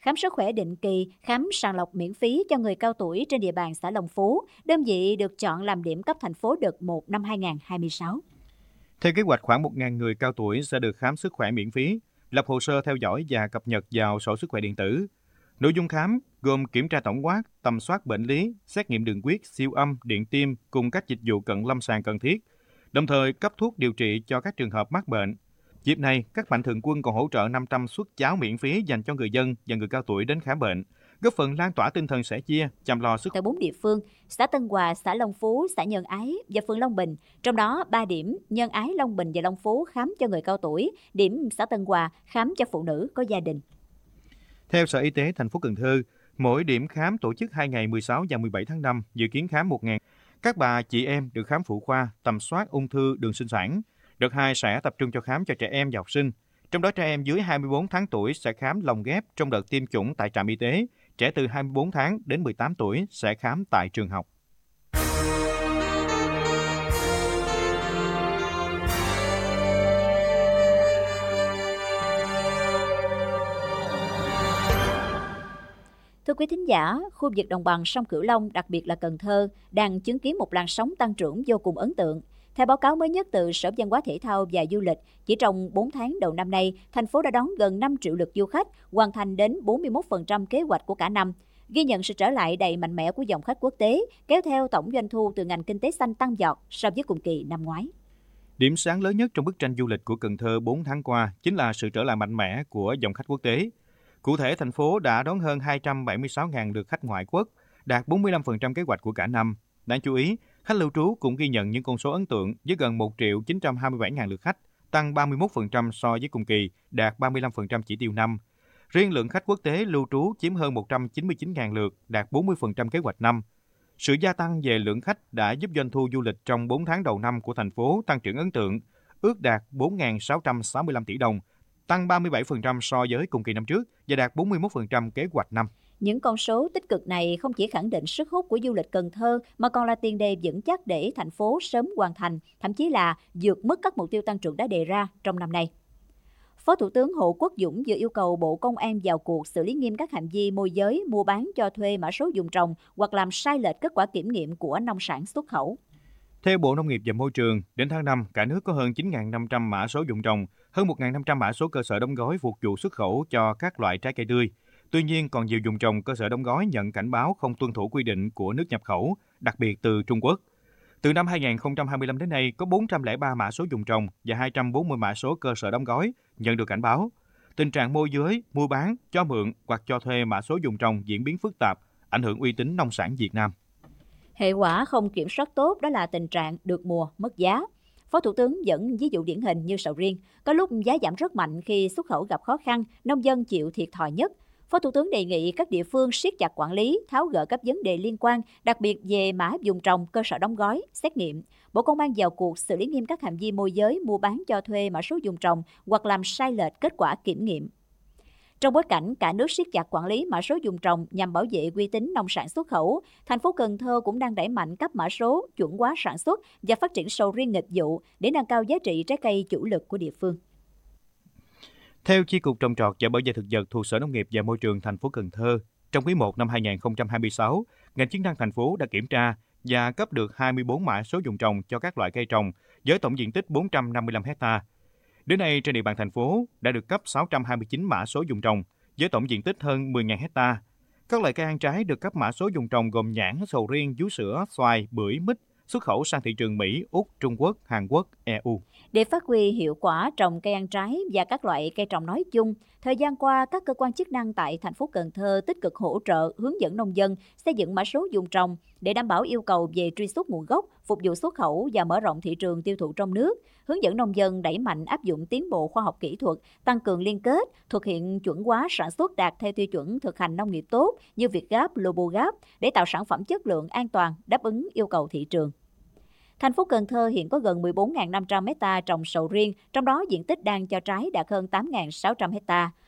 khám sức khỏe định kỳ, khám sàng lọc miễn phí cho người cao tuổi trên địa bàn xã Long Phú. Đơn vị được chọn làm điểm cấp thành phố đợt 1 năm 2026. Theo kế hoạch, khoảng 1.000 người cao tuổi sẽ được khám sức khỏe miễn phí, lập hồ sơ theo dõi và cập nhật vào sổ sức khỏe điện tử. Nội dung khám gồm kiểm tra tổng quát, tầm soát bệnh lý, xét nghiệm đường huyết, siêu âm, điện tim cùng các dịch vụ cận lâm sàng cần thiết, đồng thời cấp thuốc điều trị cho các trường hợp mắc bệnh. Dịp này, các mạnh thường quân còn hỗ trợ 500 suất cháo miễn phí dành cho người dân và người cao tuổi đến khám bệnh, góp phần lan tỏa tinh thần sẻ chia, chăm lo sức. Tại 4 địa phương, xã Tân Hòa, xã Long Phú, xã Nhân Ái và phường Long Bình, trong đó 3 điểm Nhân Ái, Long Bình và Long Phú khám cho người cao tuổi, điểm xã Tân Hòa khám cho phụ nữ có gia đình. Theo Sở Y tế thành phố Cần Thơ, mỗi điểm khám tổ chức 2 ngày 16 và 17 tháng 5, dự kiến khám 1.000. Các bà, chị em được khám phụ khoa, tầm soát ung thư đường sinh sản. Đợt 2 sẽ tập trung cho khám cho trẻ em và học sinh. Trong đó trẻ em dưới 24 tháng tuổi sẽ khám lồng ghép trong đợt tiêm chủng tại trạm y tế. Trẻ từ 24 tháng đến 18 tuổi sẽ khám tại trường học. Thưa quý thính giả, khu vực đồng bằng sông Cửu Long, đặc biệt là Cần Thơ, đang chứng kiến một làn sóng tăng trưởng vô cùng ấn tượng. Theo báo cáo mới nhất từ Sở Văn hóa Thể thao và Du lịch, chỉ trong 4 tháng đầu năm nay, thành phố đã đón gần 5 triệu lượt du khách, hoàn thành đến 41% kế hoạch của cả năm. Ghi nhận sự trở lại đầy mạnh mẽ của dòng khách quốc tế, kéo theo tổng doanh thu từ ngành kinh tế xanh tăng vọt so với cùng kỳ năm ngoái. Điểm sáng lớn nhất trong bức tranh du lịch của Cần Thơ 4 tháng qua chính là sự trở lại mạnh mẽ của dòng khách quốc tế. Cụ thể, thành phố đã đón hơn 276.000 lượt khách ngoại quốc, đạt 45% kế hoạch của cả năm. Đáng chú ý, khách lưu trú cũng ghi nhận những con số ấn tượng với gần 1.927.000 lượt khách, tăng 31% so với cùng kỳ, đạt 35% chỉ tiêu năm. Riêng lượng khách quốc tế lưu trú chiếm hơn 199.000 lượt, đạt 40% kế hoạch năm. Sự gia tăng về lượng khách đã giúp doanh thu du lịch trong 4 tháng đầu năm của thành phố tăng trưởng ấn tượng, ước đạt 4.665 tỷ đồng, tăng 37% so với cùng kỳ năm trước và đạt 41% kế hoạch năm. Những con số tích cực này không chỉ khẳng định sức hút của du lịch Cần Thơ mà còn là tiền đề vững chắc để thành phố sớm hoàn thành, thậm chí là vượt mức các mục tiêu tăng trưởng đã đề ra trong năm nay. Phó Thủ tướng Hồ Quốc Dũng vừa yêu cầu Bộ Công an vào cuộc xử lý nghiêm các hành vi môi giới, mua bán cho thuê mã số vùng trồng hoặc làm sai lệch kết quả kiểm nghiệm của nông sản xuất khẩu. Theo Bộ Nông nghiệp và Môi trường, đến tháng 5, cả nước có hơn 9.500 mã số vùng trồng, hơn 1.500 mã số cơ sở đóng gói phục vụ xuất khẩu cho các loại trái cây tươi. Tuy nhiên, còn nhiều vùng trồng cơ sở đóng gói nhận cảnh báo không tuân thủ quy định của nước nhập khẩu, đặc biệt từ Trung Quốc. Từ năm 2025 đến nay, có 403 mã số vùng trồng và 240 mã số cơ sở đóng gói nhận được cảnh báo. Tình trạng môi giới, mua bán, cho mượn hoặc cho thuê mã số vùng trồng diễn biến phức tạp, ảnh hưởng uy tín nông sản Việt Nam. Hệ quả không kiểm soát tốt đó là tình trạng được mùa mất giá. Phó Thủ tướng dẫn ví dụ điển hình như sầu riêng, có lúc giá giảm rất mạnh khi xuất khẩu gặp khó khăn, nông dân chịu thiệt thòi nhất. Phó Thủ tướng đề nghị các địa phương siết chặt quản lý, tháo gỡ các vấn đề liên quan, đặc biệt về mã vùng trồng, cơ sở đóng gói, xét nghiệm. Bộ Công an vào cuộc xử lý nghiêm các hành vi môi giới, mua bán cho thuê mã số vùng trồng hoặc làm sai lệch kết quả kiểm nghiệm. Trong bối cảnh cả nước siết chặt quản lý mã số vùng trồng nhằm bảo vệ uy tín nông sản xuất khẩu, thành phố Cần Thơ cũng đang đẩy mạnh cấp mã số, chuẩn hóa sản xuất và phát triển sầu riêng nghịch vụ để nâng cao giá trị trái cây chủ lực của địa phương. Theo Chi cục Trồng trọt và Bảo vệ thực vật thuộc Sở Nông nghiệp và Môi trường thành phố Cần Thơ, trong quý 1 năm 2026, ngành chức năng thành phố đã kiểm tra và cấp được 24 mã số vùng trồng cho các loại cây trồng với tổng diện tích 455 ha. Đến nay, trên địa bàn thành phố đã được cấp 629 mã số vùng trồng với tổng diện tích hơn 10.000 ha. Các loại cây ăn trái được cấp mã số vùng trồng gồm nhãn, sầu riêng, vú sữa, xoài, bưởi, mít, xuất khẩu sang thị trường Mỹ, Úc, Trung Quốc, Hàn Quốc, EU. Để phát huy hiệu quả trồng cây ăn trái và các loại cây trồng nói chung, thời gian qua các cơ quan chức năng tại thành phố Cần Thơ tích cực hỗ trợ, hướng dẫn nông dân xây dựng mã số vùng trồng để đảm bảo yêu cầu về truy xuất nguồn gốc, phục vụ xuất khẩu và mở rộng thị trường tiêu thụ trong nước, hướng dẫn nông dân đẩy mạnh áp dụng tiến bộ khoa học kỹ thuật, tăng cường liên kết, thực hiện chuẩn hóa sản xuất đạt theo tiêu chuẩn thực hành nông nghiệp tốt như Việt Gáp, Lobo Gáp để tạo sản phẩm chất lượng an toàn đáp ứng yêu cầu thị trường. Thành phố Cần Thơ hiện có gần 14.500 ha trồng sầu riêng, trong đó diện tích đang cho trái đạt hơn 8.600 ha.